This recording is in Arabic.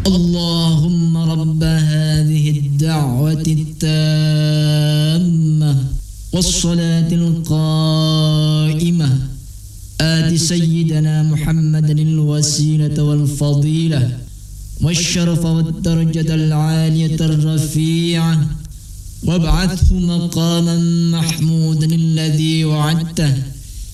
اللهم رب هذه الدعوة التامة والصلاة القائمة آت سيدنا محمد الوسيلة والفضيلة والشرف والدرجة العالية الرفيعة وابعثه مقاما محمودا